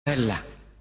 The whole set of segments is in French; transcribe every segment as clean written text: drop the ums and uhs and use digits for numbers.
Le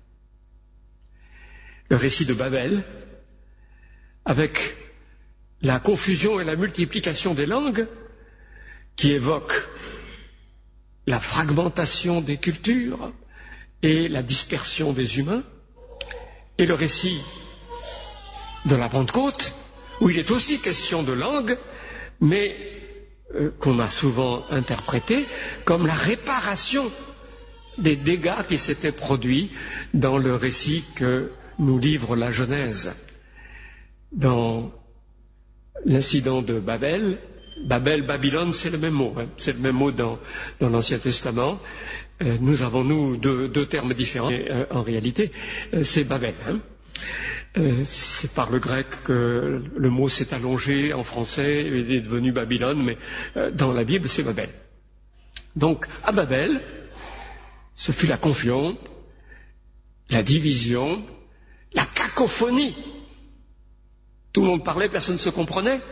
récit de Babel, avec la confusion et la multiplication des langues, qui évoque la fragmentation des cultures et la dispersion des humains, et le récit de la Pentecôte, où il est aussi question de langue, mais qu'on a souvent interprété comme la réparation des dégâts qui s'étaient produits dans le récit que nous livre la Genèse. Dans l'incident de Babel, Babylone, c'est le même mot, c'est le même mot dans l'Ancien Testament. Nous avons, deux termes différents, mais en réalité, c'est Babel. C'est par le grec que le mot s'est allongé en français et est devenu Babylone, mais dans la Bible, c'est Babel. Donc, à Babel, ce fut la confusion, la division, la cacophonie. Tout le monde parlait, personne ne se comprenait.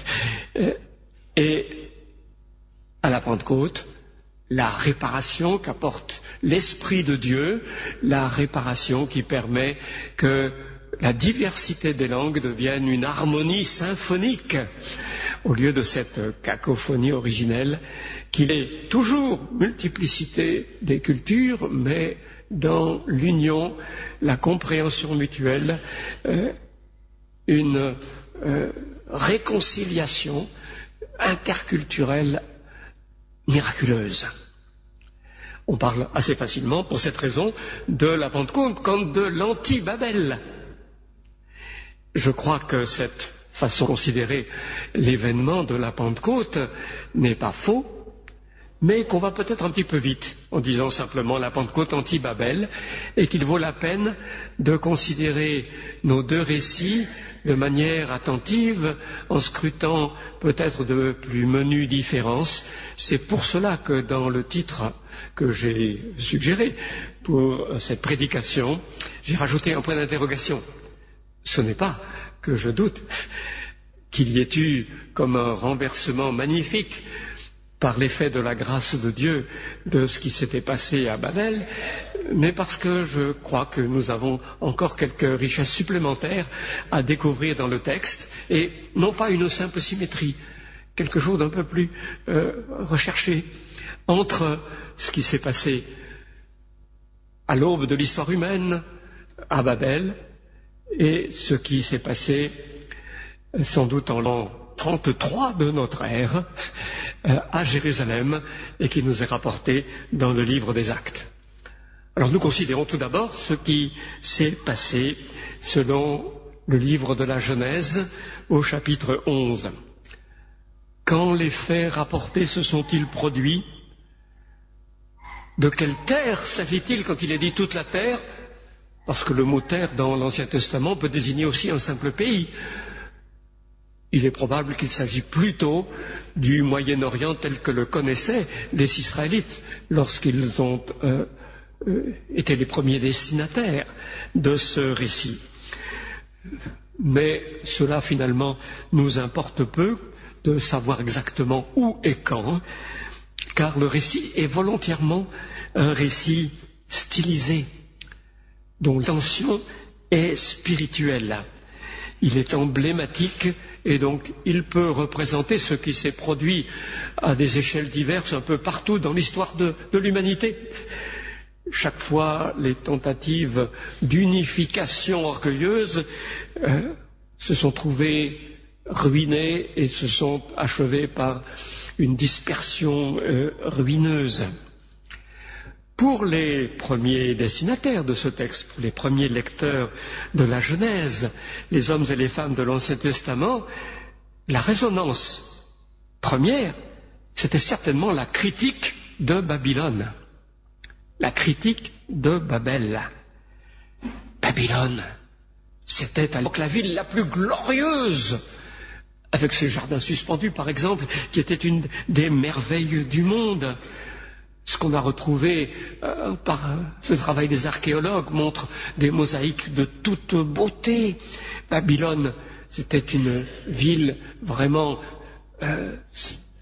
Et à la Pentecôte, la réparation qu'apporte l'Esprit de Dieu, la réparation qui permet que la diversité des langues devienne une harmonie symphonique, au lieu de cette cacophonie originelle, qu'il est toujours multiplicité des cultures, mais dans l'union, la compréhension mutuelle, une réconciliation interculturelle miraculeuse. On parle assez facilement, pour cette raison, de la Pentecôte comme de l'anti-Babel. Je crois que cette façon de considérer l'événement de la Pentecôte n'est pas faux, mais qu'on va peut-être un petit peu vite en disant simplement la Pentecôte anti-Babel, et qu'il vaut la peine de considérer nos deux récits de manière attentive, en scrutant peut-être de plus menues différences. C'est pour cela que dans le titre que j'ai suggéré pour cette prédication, j'ai rajouté un point d'interrogation. Ce n'est pas que je doute qu'il y ait eu comme un renversement magnifique par l'effet de la grâce de Dieu de ce qui s'était passé à Babel, mais parce que je crois que nous avons encore quelques richesses supplémentaires à découvrir dans le texte, et non pas une simple symétrie, quelque chose d'un peu plus recherché entre ce qui s'est passé à l'aube de l'histoire humaine à Babel et ce qui s'est passé sans doute en l'an 33 de notre ère à Jérusalem et qui nous est rapporté dans le livre des Actes. Alors nous considérons tout d'abord ce qui s'est passé selon le livre de la Genèse au chapitre 11. Quand les faits rapportés se sont-ils produits? De quelle terre s'agit-il quand il est dit toute la terre? Parce que le mot terre dans l'Ancien Testament peut désigner aussi un simple pays. Il est probable qu'il s'agit plutôt du Moyen-Orient tel que le connaissaient les Israélites lorsqu'ils ont été les premiers destinataires de ce récit. Mais cela finalement nous importe peu de savoir exactement où et quand, car le récit est volontairement un récit stylisé, dont l'intention est spirituelle. Il est emblématique et donc il peut représenter ce qui s'est produit à des échelles diverses un peu partout dans l'histoire de l'humanité. Chaque fois, les tentatives d'unification orgueilleuse se sont trouvées ruinées et se sont achevées par une dispersion ruineuse. Pour les premiers destinataires de ce texte, pour les premiers lecteurs de la Genèse, les hommes et les femmes de l'Ancien Testament, la résonance première, c'était certainement la critique de Babylone, la critique de Babel. Babylone, c'était à l'époque la ville la plus glorieuse, avec ses jardins suspendus par exemple, qui était une des merveilles du monde. Ce qu'on a retrouvé par ce travail des archéologues montre des mosaïques de toute beauté. Babylone, c'était une ville vraiment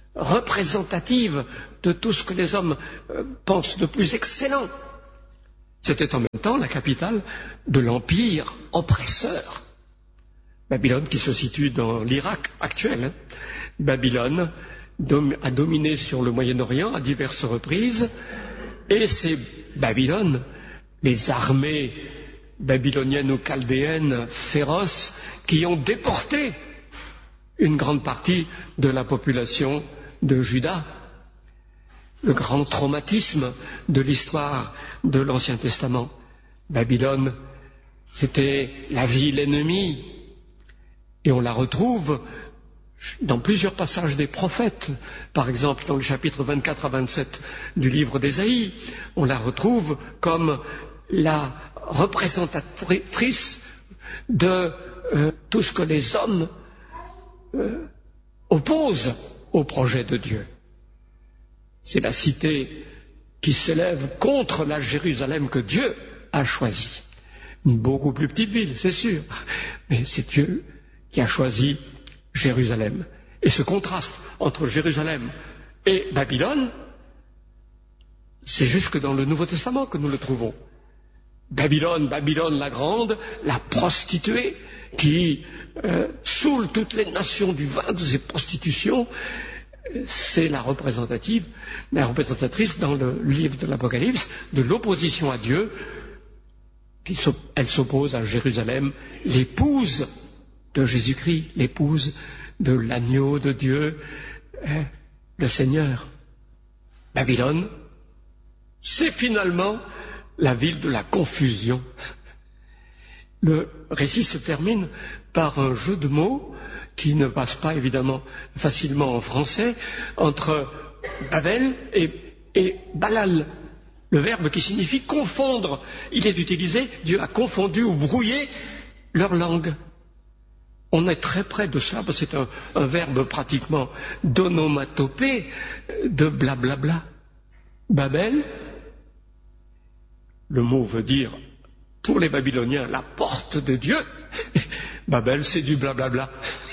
représentative de tout ce que les hommes pensent de plus excellent. C'était en même temps la capitale de l'empire oppresseur. Babylone qui se situe dans l'Irak actuel. Babylone a dominé sur le Moyen-Orient à diverses reprises, et c'est Babylone, les armées babyloniennes ou chaldéennes féroces, qui ont déporté une grande partie de la population de Juda. Le grand traumatisme de l'histoire de l'Ancien Testament. Babylone, c'était la ville ennemie, et on la retrouve dans plusieurs passages des prophètes. Par exemple, dans le chapitre 24 à 27 du livre d'Ésaïe, on la retrouve comme la représentatrice de tout ce que les hommes opposent au projet de Dieu. C'est la cité qui s'élève contre la Jérusalem que Dieu a choisie. Une beaucoup plus petite ville, c'est sûr, mais c'est Dieu qui a choisi Jérusalem. Et ce contraste entre Jérusalem et Babylone, c'est jusque dans le Nouveau Testament que nous le trouvons. Babylone, Babylone la grande, la prostituée, qui saoule toutes les nations du vin de ses prostitutions, c'est la représentatrice dans le livre de l'Apocalypse de l'opposition à Dieu. Elle s'oppose à Jérusalem, l'épouse de Jésus-Christ, l'épouse de l'agneau de Dieu, le Seigneur. Babylone, c'est finalement la ville de la confusion. Le récit se termine par un jeu de mots qui ne passe pas évidemment facilement en français, entre Babel et Balal. Le verbe qui signifie confondre. Il est utilisé, Dieu a confondu ou brouillé leur langue. On est très près de ça, parce que c'est un verbe pratiquement d'onomatopée, de blablabla. Babel, le mot veut dire, pour les Babyloniens, la porte de Dieu. Babel, c'est du blablabla.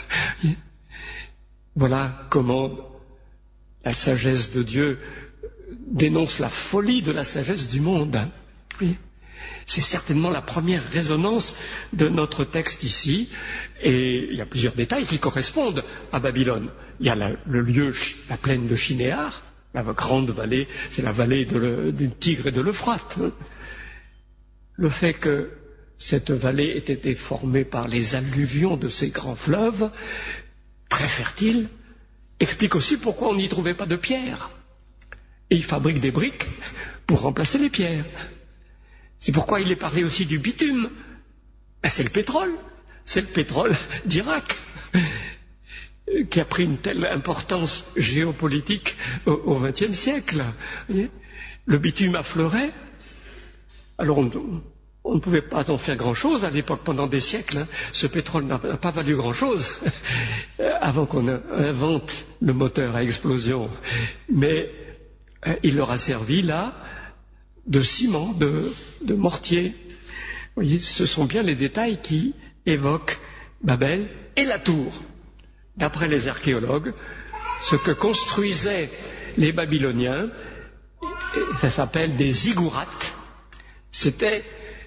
Voilà comment la sagesse de Dieu dénonce la folie de la sagesse du monde. Oui. C'est certainement la première résonance de notre texte ici, et il y a plusieurs détails qui correspondent à Babylone. Il y a le lieu, la plaine de Shinéar, la grande vallée, c'est la vallée du Tigre et de l'Euphrate. Le fait que cette vallée ait été formée par les alluvions de ces grands fleuves, très fertiles, explique aussi pourquoi on n'y trouvait pas de pierre. Et ils fabriquent des briques pour remplacer les pierres. C'est pourquoi il est parlé aussi du bitume. Ben, c'est le pétrole d'Irak, qui a pris une telle importance géopolitique au XXe siècle. Le bitume affleurait. Alors on ne pouvait pas en faire grand-chose à l'époque, pendant des siècles. Ce pétrole n'a pas valu grand-chose avant qu'on invente le moteur à explosion. Mais il leur a servi là de ciment, de mortier. Vous voyez, ce sont bien les détails qui évoquent Babel et la tour. D'après les archéologues, ce que construisaient les Babyloniens, ça s'appelle des ziggourats. C'était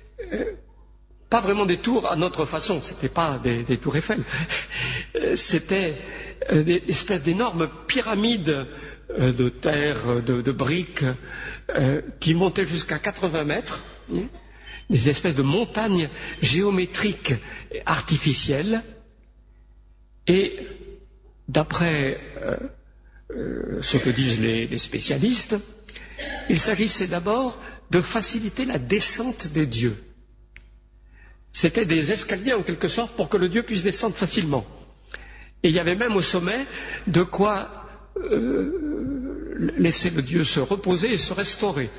pas vraiment des tours à notre façon, c'était pas des tours Eiffel. C'était des espèces d'énormes pyramides de terre, de briques, qui montaient jusqu'à 80 mètres, des espèces de montagnes géométriques artificielles. Et d'après ce que disent les spécialistes, il s'agissait d'abord de faciliter la descente des dieux. C'était des escaliers en quelque sorte pour que le dieu puisse descendre facilement. Et il y avait même au sommet de quoi laisser le dieu se reposer et se restaurer.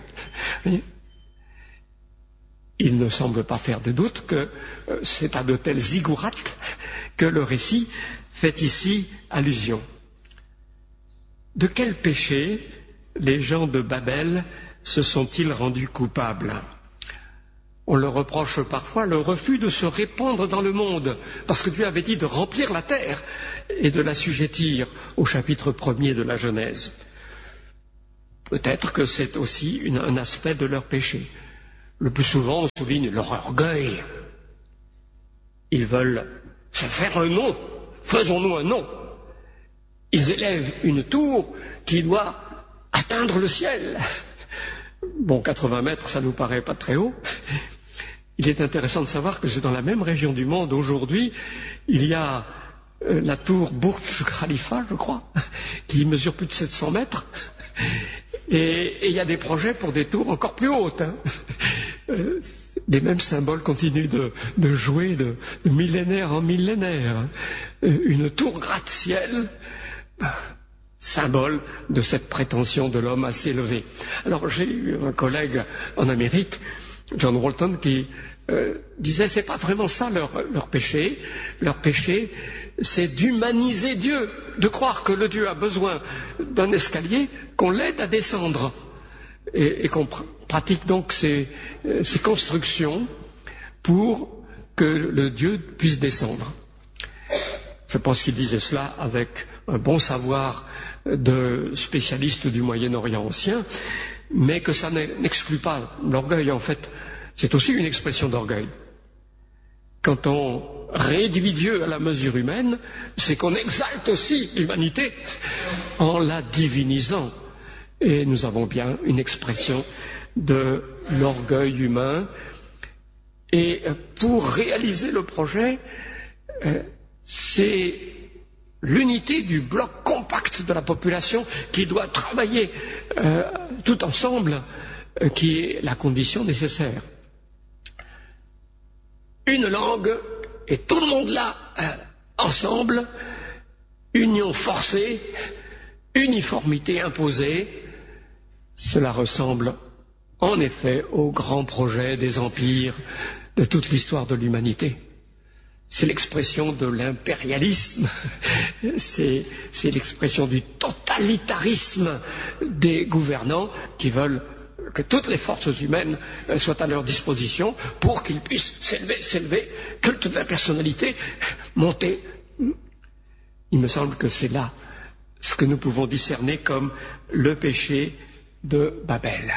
Il ne semble pas faire de doute que c'est à de tels ziggourats que le récit fait ici allusion. De quel péché les gens de Babel se sont-ils rendus coupables? On leur reproche parfois le refus de se répandre dans le monde, parce que Dieu avait dit de remplir la terre et de l'assujettir au chapitre 1er de la Genèse. Peut-être que c'est aussi un aspect de leur péché. le plus souvent, on souligne leur orgueil. Ils veulent se faire un nom. Faisons-nous un nom. Ils élèvent une tour qui doit atteindre le ciel. Bon, 80 mètres, ça nous paraît pas très haut. Il est intéressant de savoir que c'est dans la même région du monde aujourd'hui, il y a la tour Burj Khalifa, je crois, qui mesure plus de 700 mètres. Et il y a des projets pour des tours encore plus hautes. Les mêmes symboles continuent de jouer de millénaire en millénaire. Une tour gratte-ciel, symbole de cette prétention de l'homme à s'élever. Alors j'ai eu un collègue en Amérique, John Walton, qui disait c'est pas vraiment ça leur péché. Leur péché, c'est d'humaniser Dieu, de croire que le Dieu a besoin d'un escalier, qu'on l'aide à descendre et qu'on pratique donc ces constructions pour que le Dieu puisse descendre. Je pense qu'il disait cela avec un bon savoir de spécialiste du Moyen-Orient ancien, mais que ça n'exclut pas l'orgueil. En fait, c'est aussi une expression d'orgueil. Quand on réduit Dieu à la mesure humaine, c'est qu'on exalte aussi l'humanité en la divinisant. Et nous avons bien une expression de l'orgueil humain. Et pour réaliser le projet, c'est l'unité du bloc compact de la population qui doit travailler tout ensemble, qui est la condition nécessaire. Une langue et tout le monde là, ensemble, union forcée, uniformité imposée, cela ressemble en effet au grand projet des empires de toute l'histoire de l'humanité. C'est l'expression de l'impérialisme, c'est l'expression du totalitarisme des gouvernants qui veulent que toutes les forces humaines soient à leur disposition pour qu'ils puissent s'élever, culte de la personnalité, monter. Il me semble que c'est là ce que nous pouvons discerner comme le péché de Babel.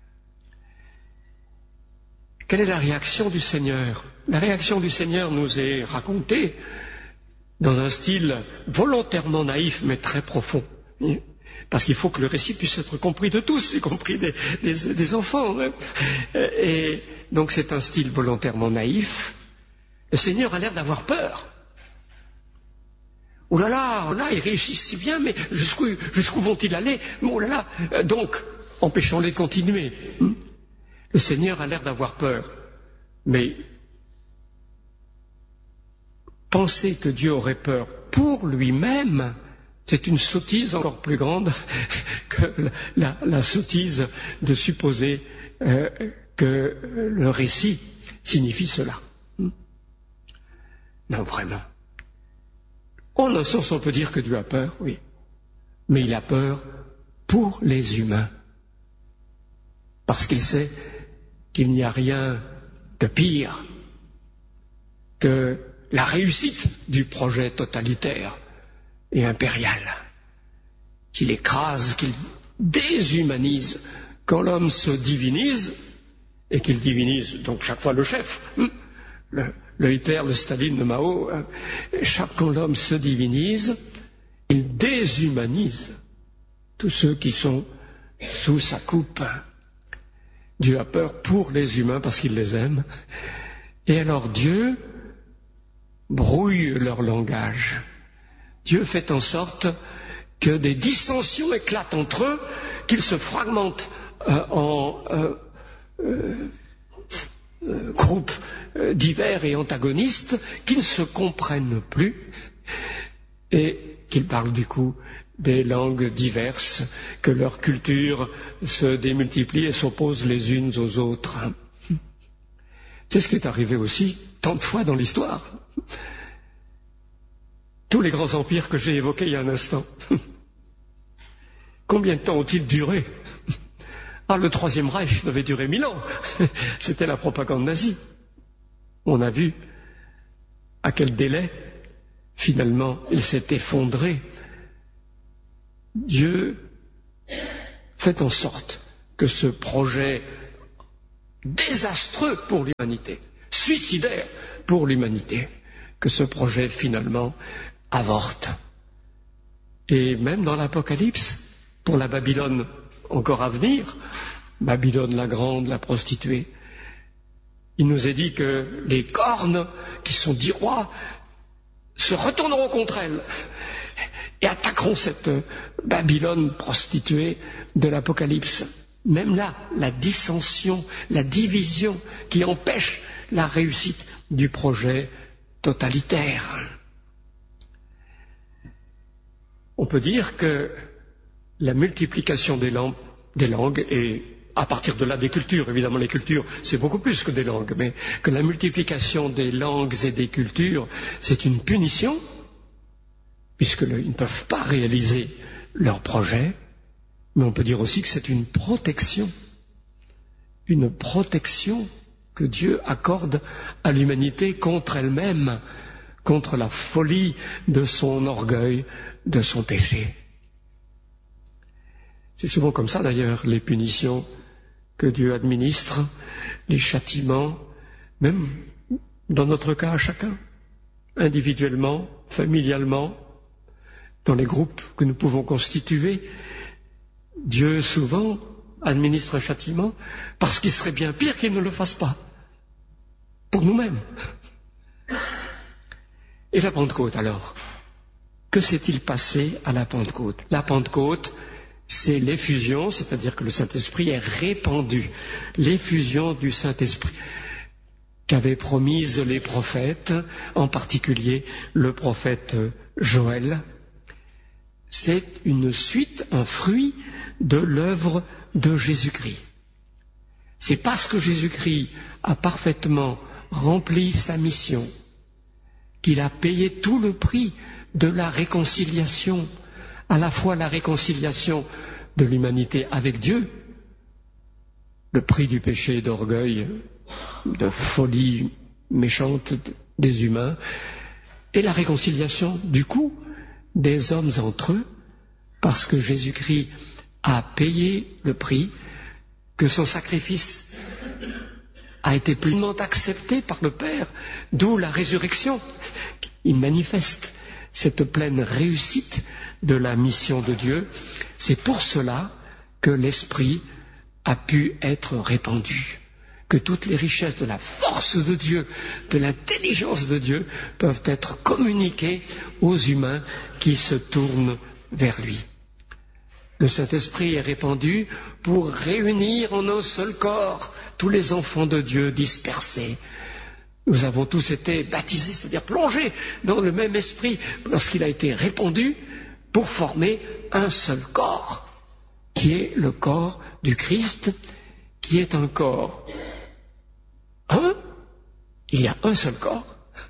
Quelle est la réaction du Seigneur? La réaction du Seigneur nous est racontée dans un style volontairement naïf mais très profond. Parce qu'il faut que le récit puisse être compris de tous, y compris des enfants. Et donc c'est un style volontairement naïf. Le Seigneur a l'air d'avoir peur. Oh là là, ils réussissent si bien, mais jusqu'où vont-ils aller? Oh là là, donc, empêchons-les de continuer. Le Seigneur a l'air d'avoir peur. Mais penser que Dieu aurait peur pour lui-même, c'est une sottise encore plus grande que la sottise de supposer que le récit signifie cela. Non, vraiment. En un sens, on peut dire que Dieu a peur, oui. Mais il a peur pour les humains. Parce qu'il sait qu'il n'y a rien de pire que la réussite du projet totalitaire et impérial, qu'il écrase, qu'il déshumanise, quand l'homme se divinise, et qu'il divinise donc chaque fois le chef, le Hitler, le Staline, le Mao, quand l'homme se divinise, il déshumanise tous ceux qui sont sous sa coupe. Dieu a peur pour les humains parce qu'il les aime, et alors Dieu brouille leur langage. Dieu fait en sorte que des dissensions éclatent entre eux, qu'ils se fragmentent en groupes divers et antagonistes, qui ne se comprennent plus et qu'ils parlent du coup des langues diverses, que leur culture se démultiplie et s'oppose les unes aux autres. C'est ce qui est arrivé aussi tant de fois dans l'histoire. Tous les grands empires que j'ai évoqués il y a un instant, combien de temps ont-ils duré? Le Troisième Reich devait durer 1000 ans. C'était la propagande nazie. On a vu à quel délai, finalement, il s'est effondré. Dieu fait en sorte que ce projet désastreux pour l'humanité, suicidaire pour l'humanité, que ce projet finalement avorte. Et même dans l'Apocalypse, pour la Babylone encore à venir, Babylone la grande, la prostituée, il nous est dit que les cornes, qui sont 10 rois, se retourneront contre elle et attaqueront cette Babylone prostituée de l'Apocalypse. Même là, la dissension, la division qui empêche la réussite du projet totalitaire. On peut dire que la multiplication des langues, et à partir de là des cultures, évidemment les cultures c'est beaucoup plus que des langues, mais que la multiplication des langues et des cultures c'est une punition, puisqu'ils ne peuvent pas réaliser leur projet, mais on peut dire aussi que c'est une protection que Dieu accorde à l'humanité contre elle-même, contre la folie de son orgueil, de son péché. C'est souvent comme ça d'ailleurs, les punitions que Dieu administre, les châtiments, même dans notre cas à chacun, individuellement, familialement, dans les groupes que nous pouvons constituer. Dieu souvent administre un châtiment parce qu'il serait bien pire qu'il ne le fasse pas, pour nous-mêmes. Et la Pentecôte alors? Que s'est-il passé à la Pentecôte? La Pentecôte, c'est l'effusion, c'est-à-dire que le Saint-Esprit est répandu. L'effusion du Saint-Esprit qu'avaient promise les prophètes, en particulier le prophète Joël. C'est une suite, un fruit de l'œuvre de Jésus-Christ. C'est parce que Jésus-Christ a parfaitement rempli sa mission qu'il a payé tout le prix de la réconciliation, à la fois la réconciliation de l'humanité avec Dieu, le prix du péché d'orgueil, de folie méchante des humains, et la réconciliation du coup des hommes entre eux, parce que Jésus-Christ a payé le prix, que son sacrifice a été pleinement accepté par le Père, d'où la résurrection. Il manifeste cette pleine réussite de la mission de Dieu. C'est pour cela que l'Esprit a pu être répandu, que toutes les richesses de la force de Dieu, de l'intelligence de Dieu peuvent être communiquées aux humains qui se tournent vers lui. Le Saint-Esprit est répandu pour réunir en un seul corps tous les enfants de Dieu dispersés. Nous avons tous été baptisés, c'est-à-dire plongés dans le même esprit lorsqu'il a été répandu pour former un seul corps, qui est le corps du Christ, qui est un corps un. Il y a un seul corps,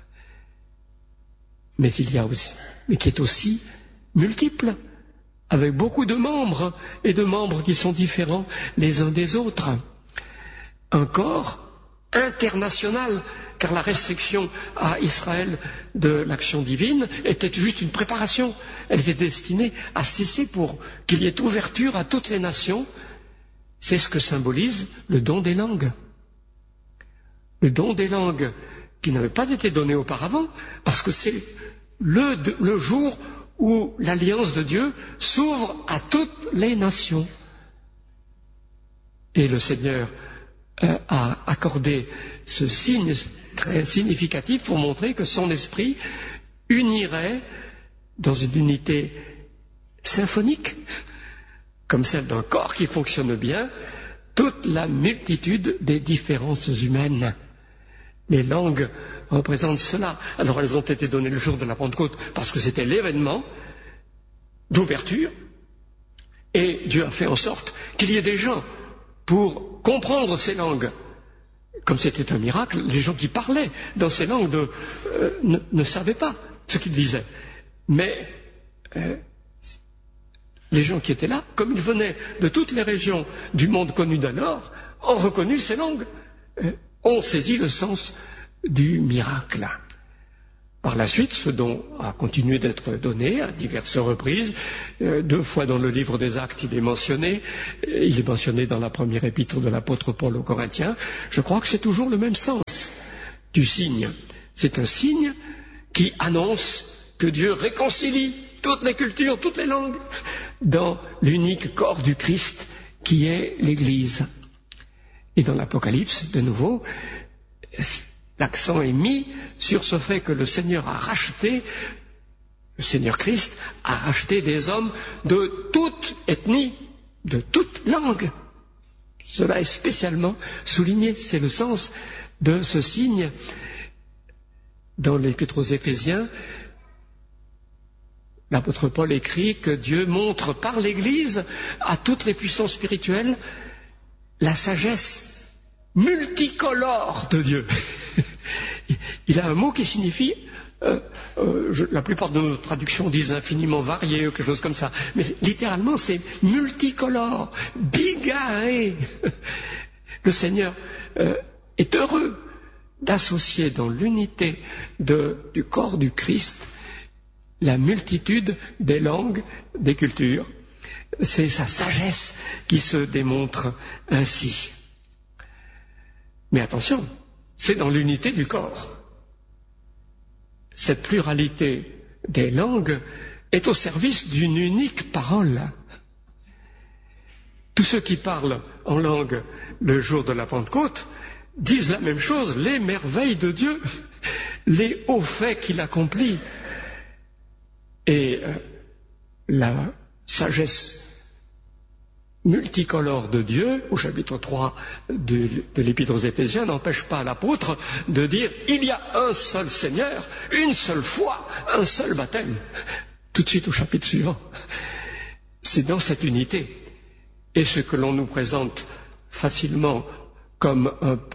mais qui est aussi multiple, avec beaucoup de membres, et de membres qui sont différents les uns des autres. Un corps international, car la restriction à Israël de l'action divine était juste une préparation. Elle était destinée à cesser pour qu'il y ait ouverture à toutes les nations. C'est ce que symbolise le don des langues. Le don des langues qui n'avait pas été donné auparavant, parce que c'est le jour où l'alliance de Dieu s'ouvre à toutes les nations. Et le Seigneur a accordé ce signe très significatif pour montrer que son esprit unirait dans une unité symphonique, comme celle d'un corps qui fonctionne bien, toute la multitude des différences humaines. Les langues représentent cela. Alors elles ont été données le jour de la Pentecôte parce que c'était l'événement d'ouverture, et Dieu a fait en sorte qu'il y ait des gens pour comprendre ces langues. Comme c'était un miracle, les gens qui parlaient dans ces langues ne savaient pas ce qu'ils disaient. Mais les gens qui étaient là, comme ils venaient de toutes les régions du monde connu d'alors, ont reconnu ces langues, ont saisi le sens du miracle. Par la suite, ce don a continué d'être donné à diverses reprises. 2 fois dans le livre des Actes, il est mentionné. Il est mentionné dans la première épître de l'apôtre Paul aux Corinthiens. Je crois que c'est toujours le même sens du signe. C'est un signe qui annonce que Dieu réconcilie toutes les cultures, toutes les langues, dans l'unique corps du Christ qui est l'Église. Et dans l'Apocalypse, de nouveau, l'accent est mis sur ce fait que le Seigneur a racheté, le Seigneur Christ a racheté des hommes de toute ethnie, de toute langue. Cela est spécialement souligné, c'est le sens de ce signe. Dans l'Épître aux Éphésiens, l'apôtre Paul écrit que Dieu montre par l'Église à toutes les puissances spirituelles la sagesse multicolore de Dieu. Il a un mot qui signifie, la plupart de nos traductions disent infiniment varié ou quelque chose comme ça, mais littéralement c'est multicolore, bigae. Le Seigneur est heureux d'associer dans l'unité du corps du Christ la multitude des langues, des cultures. C'est sa sagesse qui se démontre ainsi. Mais attention, c'est dans l'unité du corps. Cette pluralité des langues est au service d'une unique parole. Tous ceux qui parlent en langue le jour de la Pentecôte disent la même chose, les merveilles de Dieu, les hauts faits qu'il accomplit. Et la sagesse multicolore de Dieu, au chapitre 3 de l'Épître aux Éphésiens, n'empêche pas l'apôtre de dire « Il y a un seul Seigneur, une seule foi, un seul baptême ». Tout de suite au chapitre suivant. C'est dans cette unité. Et ce que l'on nous présente facilement comme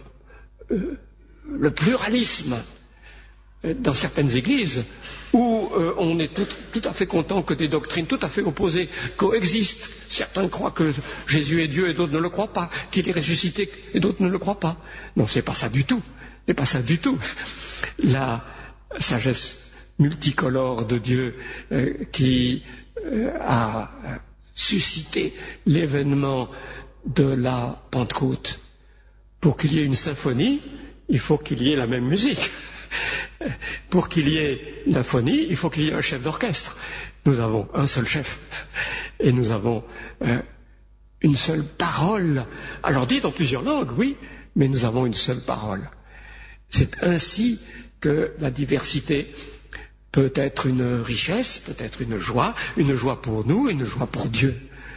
le pluralisme dans certaines églises, où on est tout à fait content que des doctrines tout à fait opposées coexistent. Certains croient que Jésus est Dieu et d'autres ne le croient pas, qu'il est ressuscité et d'autres ne le croient pas. Non, c'est pas ça du tout. C'est pas ça du tout. La sagesse multicolore de Dieu qui a suscité l'événement de la Pentecôte. Pour qu'il y ait une symphonie, il faut qu'il y ait la même musique. Pour qu'il y ait une symphonie, il faut qu'il y ait un chef d'orchestre. Nous avons un seul chef et nous avons une seule parole. Alors dite en plusieurs langues, oui, mais nous avons une seule parole. C'est ainsi que la diversité peut être une richesse, peut être une joie pour nous, une joie pour Dieu.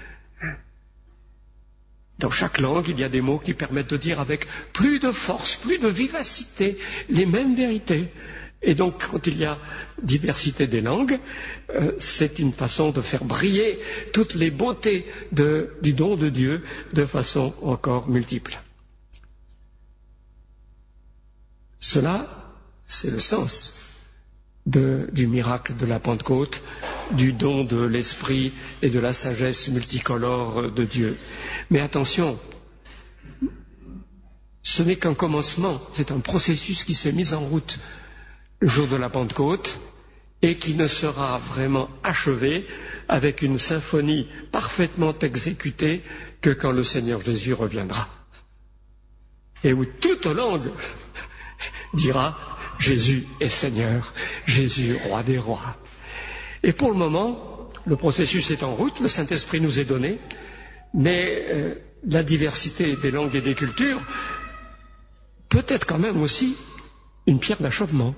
Dans chaque langue, il y a des mots qui permettent de dire avec plus de force, plus de vivacité, les mêmes vérités. Et donc, quand il y a diversité des langues, c'est une façon de faire briller toutes les beautés du don de Dieu de façon encore multiple. Cela, c'est le sens du miracle de la Pentecôte, du don de l'Esprit et de la sagesse multicolore de Dieu. Mais attention, ce n'est qu'un commencement, c'est un processus qui s'est mis en route le jour de la Pentecôte et qui ne sera vraiment achevé avec une symphonie parfaitement exécutée que quand le Seigneur Jésus reviendra. Et où toute langue dira « Jésus est Seigneur, Jésus roi des rois ». Et pour le moment, le processus est en route, le Saint-Esprit nous est donné, mais la diversité des langues et des cultures peut être quand même aussi une pierre d'achoppement.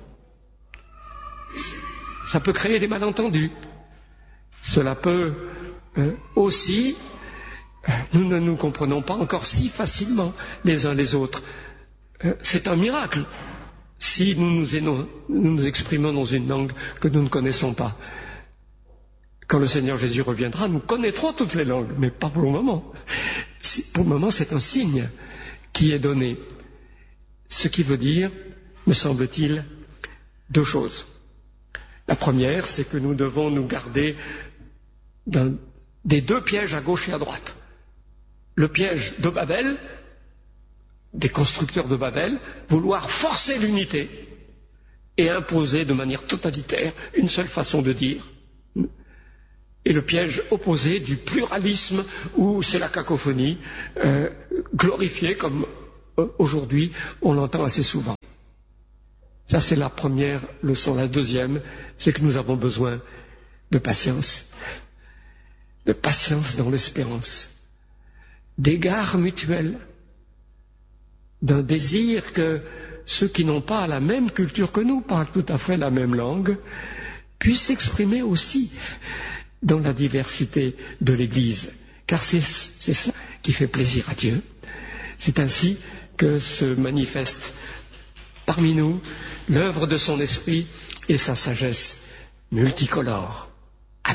Ça peut créer des malentendus. Cela peut aussi, nous ne nous comprenons pas encore si facilement les uns les autres. C'est un miracle si nous nous exprimons dans une langue que nous ne connaissons pas. Quand le Seigneur Jésus reviendra, nous connaîtrons toutes les langues, mais pas pour le moment. Pour le moment, c'est un signe qui est donné. Ce qui veut dire, me semble-t-il, deux choses. La première, c'est que nous devons nous garder des deux pièges à gauche et à droite. Le piège de Babel, des constructeurs de Babel, vouloir forcer l'unité et imposer de manière totalitaire une seule façon de dire. Et le piège opposé du pluralisme où c'est la cacophonie, glorifiée comme aujourd'hui on l'entend assez souvent. Ça c'est la première leçon. La deuxième, c'est que nous avons besoin de patience dans l'espérance, d'égard mutuel, d'un désir que ceux qui n'ont pas la même culture que nous, parlent tout à fait la même langue, puissent s'exprimer aussi dans la diversité de l'Église, car c'est cela qui fait plaisir à Dieu. C'est ainsi que se manifeste parmi nous l'œuvre de son esprit et sa sagesse multicolore.